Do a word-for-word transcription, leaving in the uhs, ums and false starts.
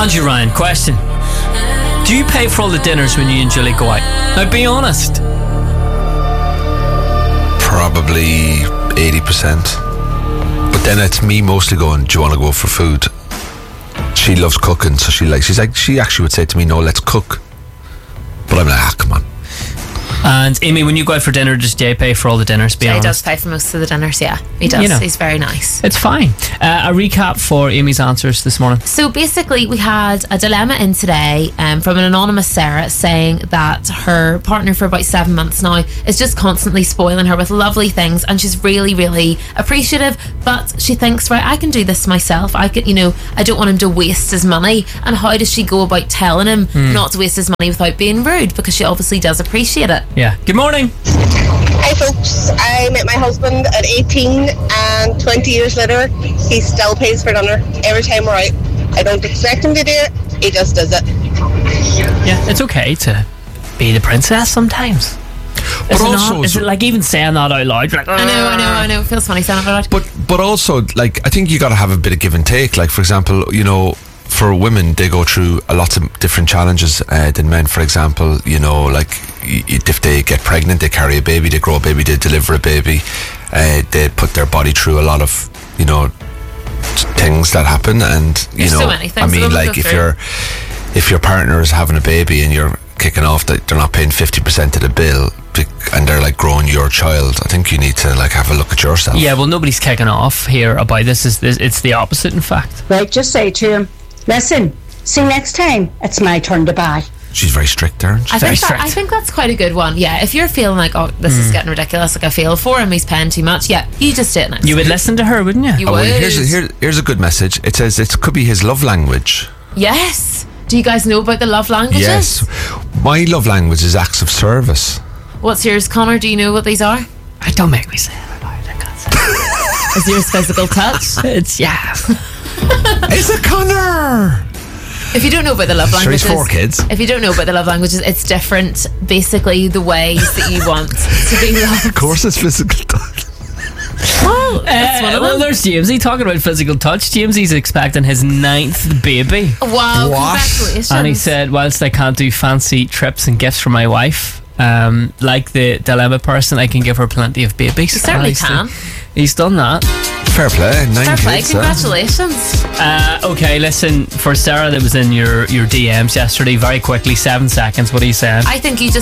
Andrew Ryan, question. Do you pay for all the dinners when you and Julie go out? Now be honest. Probably eighty percent. But then it's me mostly going, do you want to go for food? She loves cooking, so she like she's like she actually would say to me, no, let's cook. But I'm like, ah, come on. And Amy, when you go out for dinner, does Jay pay for all the dinners? Be Jay honest. does pay for most of the dinners, yeah. He does. You know. He's very nice. It's fine. Uh, a recap for Amy's answers this morning. So basically, we had a dilemma in today um, from an anonymous Sarah saying that her partner for about seven months now is just constantly spoiling her with lovely things, and she's really, really appreciative. But she thinks, right, I can do this myself. I could, you know, I don't want him to waste his money. And how does she go about telling him mm. not to waste his money without being rude? Because she obviously does appreciate it. Yeah. Good morning. Hi folks, I met my husband at eighteen and twenty years later he still pays for dinner every time we're out. I don't expect him to do it, he just does it. Yeah, it's okay to be the princess sometimes. But is, it also, not, is it like even saying that out loud? Like, I know, I know, I know. It feels funny saying it out loud. But but also, like, I think you got to have a bit of give and take. Like, for example, you know, for women, they go through a lot of different challenges uh, than men. For example, you know, like y- if they get pregnant, they carry a baby, they grow a baby, they deliver a baby, uh, they put their body through a lot of, you know, t- things that happen. And you There's know, so many things I mean, that like go if through. you're if your partner is having a baby and you're kicking off that they're not paying fifty percent of the bill and they're like growing your child, I think you need to like have a look at yourself. Yeah, well, nobody's kicking off here about this. Is this it's the opposite, in fact. Right, just say to him, listen, see, next time it's my turn to buy. She's very strict there. I Very think, that, strict. I think that's quite a good one. Yeah, if you're feeling like, oh, this Mm. is getting ridiculous, like I feel for him, he's paying too much, yeah, you just do it next You would time. listen to her, wouldn't you? You Oh, well, would. here's a, here, here's a good message. It says it could be his love language. Yes. Do you guys know about the love languages? Yes. My love language is acts of service. What's yours, Connor? Do you know what these are? I don't make me say it out loud. I can't say it. Is yours physical touch? It's, yeah. It's a Connor! If you don't know about the love Sure, he's languages, four kids. if you don't know about the love languages, it's different. Basically, the ways that you want to be loved. Of course it's physical touch. Well, that's one Uh, of well, them. there's Jamesy talking about physical touch. Jamesy's expecting his ninth baby. Wow! What? Congratulations. And he said, whilst I can't do fancy trips and gifts for my wife, um, like the dilemma person, I can give her plenty of babies. You certainly And he's can. done- He's done that. Fair play. Nine Fair play. kids. huh? Congratulations. Uh, okay, listen, for Sarah that was in your, your D Ms yesterday, very quickly, seven seconds, what are you saying? I think you just